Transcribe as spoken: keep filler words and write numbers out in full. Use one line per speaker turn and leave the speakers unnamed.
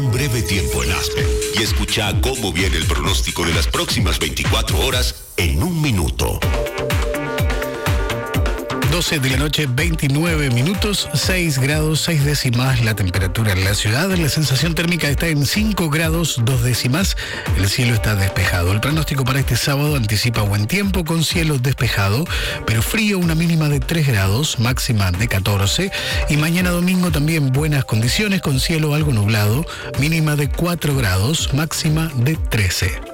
Un breve tiempo en Aspen y escucha cómo viene el pronóstico de las próximas veinticuatro horas en un minuto.
doce de la noche, veintinueve minutos, seis grados, seis décimas la temperatura en la ciudad. La sensación térmica está en cinco grados, dos décimas. El cielo está despejado. El pronóstico para este sábado anticipa buen tiempo con cielo despejado, pero frío, una mínima de tres grados, máxima de catorce. Y mañana domingo también buenas condiciones con cielo algo nublado, mínima de cuatro grados, máxima de trece.